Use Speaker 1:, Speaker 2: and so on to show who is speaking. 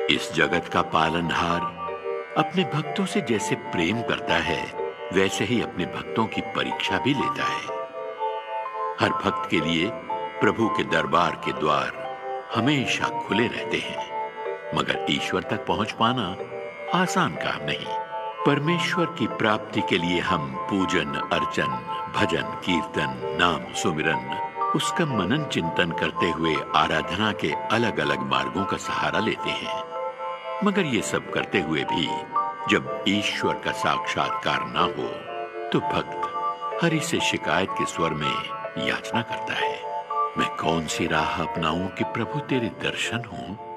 Speaker 1: इस जगत का पालनहार अपने भक्तों से जैसे प्रेम करता है, वैसे ही अपने भक्तों की परीक्षा भी लेता है। हर भक्त के लिए प्रभु के दरबार के द्वार हमेशा खुले रहते हैं, मगर ईश्वर तक पहुंच पाना आसान काम नहीं। परमेश्वर की प्राप्ति के लिए हम पूजन, अर्चन, भजन, कीर्तन, नाम सुमिरन, उसका मनन चिंतन करते हुए आराधना के अलग अलग मार्गों का सहारा लेते हैं। मगर ये सब करते हुए भी जब ईश्वर का साक्षात्कार ना हो, तो भक्त हरि से शिकायत के स्वर में याचना करता है, मैं कौन सी राह अपनाऊं कि प्रभु तेरे दर्शन हों।